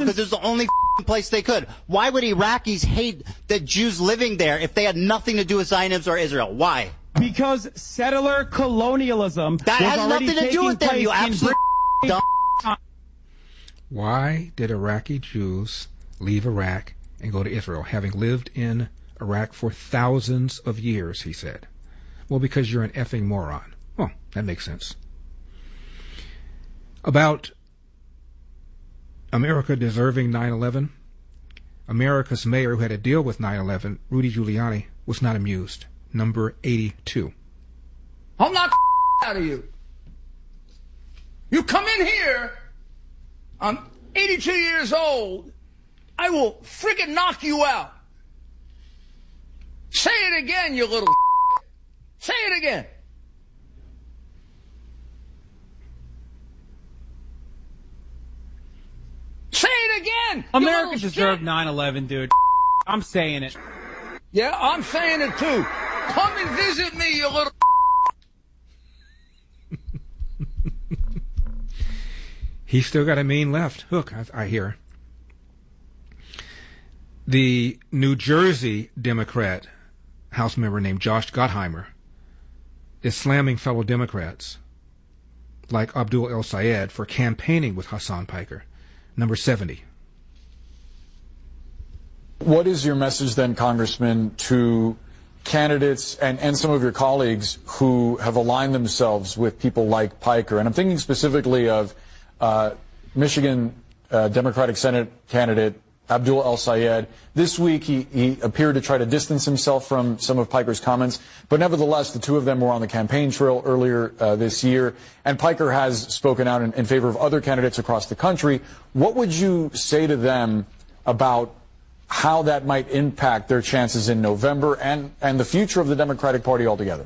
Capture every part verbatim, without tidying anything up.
because it was the only place they could. Why would Iraqis hate the Jews living there if they had nothing to do with Zionism or Israel? Why? Because settler colonialism that has nothing to do with them, you absolute dumb. Why did Iraqi Jews leave Iraq and go to Israel, having lived in Iraq for thousands of years, he said. Well, because you're an effing moron. Well, that makes sense. About America deserving nine eleven, America's mayor who had to deal with nine eleven, Rudy Giuliani, was not amused. Number eighty-two. I'll knock the out of you. You come in here, I'm eighty-two years old, I will freaking knock you out. Say it again, you little Say it again. Say it again. America deserved nine eleven, dude. I'm saying it. Yeah, I'm saying it too. Come and visit me, you little He's still got a mean left hook, I, I hear. The New Jersey Democrat House member named Josh Gottheimer is slamming fellow Democrats like Abdul El Sayed for campaigning with Hassan Piker. Number seventy. What is your message then, Congressman, to candidates and, and some of your colleagues who have aligned themselves with people like Piker? And I'm thinking specifically of uh, Michigan uh, Democratic Senate candidate Abdul El Sayed. This week he, he appeared to try to distance himself from some of Piker's comments, but nevertheless the two of them were on the campaign trail earlier uh, this year, and Piker has spoken out in, in favor of other candidates across the country. What would you say to them about how that might impact their chances in November and, and the future of the Democratic Party altogether?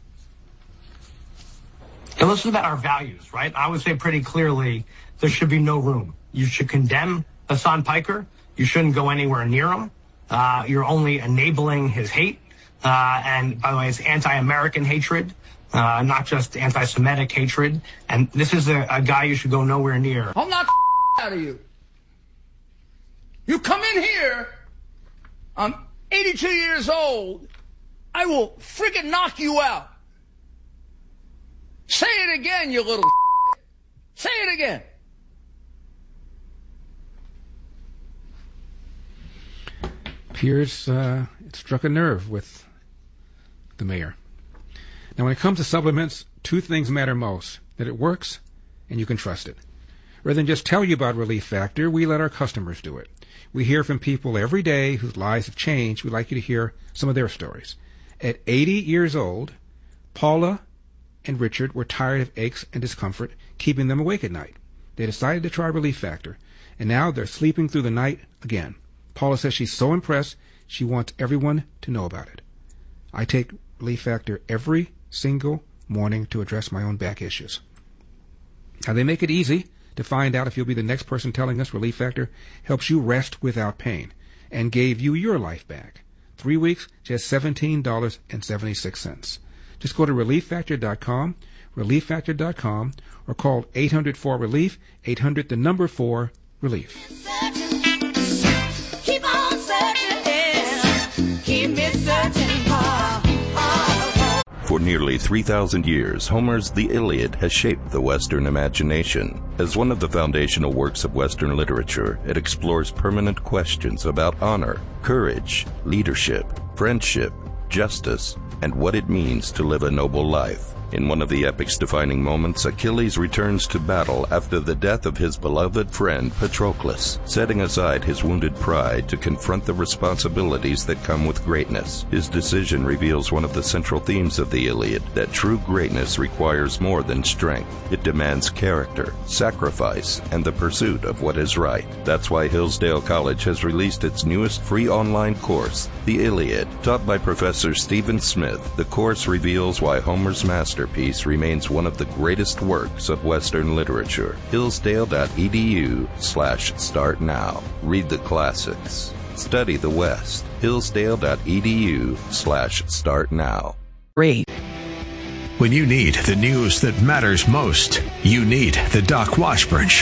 And listen about our values, right? I would say pretty clearly there should be no room. You should condemn Hassan Piker. You shouldn't go anywhere near him. Uh, you're only enabling his hate. Uh, and by the way, it's anti-American hatred, uh, not just anti-Semitic hatred. And this is a, a guy you should go nowhere near. I'll knock the out of you. You come in here, I'm eighty-two years old, I will freaking knock you out. Say it again, you little Say it again. Appears uh, it struck a nerve with the mayor. Now, when it comes to supplements, two things matter most: that it works and you can trust it. Rather than just tell you about Relief Factor, we let our customers do it. We hear from people every day whose lives have changed. We'd like you to hear some of their stories. At eighty years old, Paula and Richard were tired of aches and discomfort keeping them awake at night. They decided to try Relief Factor, and now they're sleeping through the night again. Paula says she's so impressed, she wants everyone to know about it. I take Relief Factor every single morning to address my own back issues. Now, they make it easy to find out if you'll be the next person telling us Relief Factor helps you rest without pain and gave you your life back. Three weeks, just seventeen dollars and seventy-six cents. Just go to relief factor dot com, relief factor dot com, or call eight hundred four relief, eight hundred the number four relief. Keep on searching, keep me searching. For nearly three thousand years, Homer's The Iliad has shaped the Western imagination. As one of the foundational works of Western literature, it explores permanent questions about honor, courage, leadership, friendship, justice, and what it means to live a noble life. In one of the epic's defining moments, Achilles returns to battle after the death of his beloved friend Patroclus, setting aside his wounded pride to confront the responsibilities that come with greatness. His decision reveals one of the central themes of the Iliad, that true greatness requires more than strength. It demands character, sacrifice, and the pursuit of what is right. That's why Hillsdale College has released its newest free online course, The Iliad. Taught by Professor Stephen Smith, the course reveals why Homer's master Masterpiece remains one of the greatest works of Western literature. Hillsdale.edu slash start now. Read the classics. Study the West. Hillsdale.edu slash start now. Great. When you need the news that matters most, you need the Doc Washburn Show.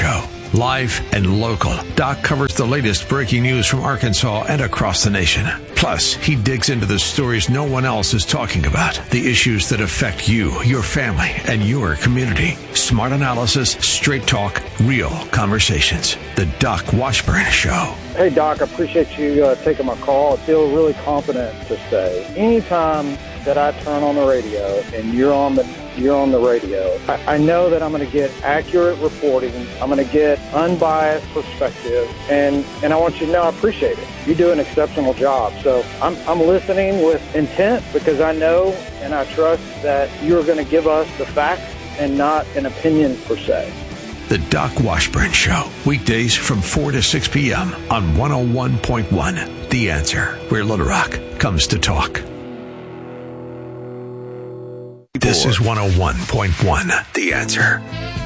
Live and local, Doc covers the latest breaking news from Arkansas and across the nation. Plus, he digs into the stories no one else is talking about, the issues that affect you, your family, and your community. Smart analysis, straight talk, real conversations. The Doc Washburn Show. Hey, Doc, I appreciate you uh, taking my call. I feel really confident to say anytime that I turn on the radio and you're on the you're on the radio, I, I know that I'm going to get accurate reporting. I'm going to get unbiased perspective, and, and I want you to know I appreciate it. You do an exceptional job. So I'm, I'm listening with intent because I know and I trust that you're going to give us the facts and not an opinion per se. The Doc Washburn Show, weekdays from four to six p.m. on one oh one point one. The Answer, where Little Rock comes to talk. This is one oh one point one, The Answer.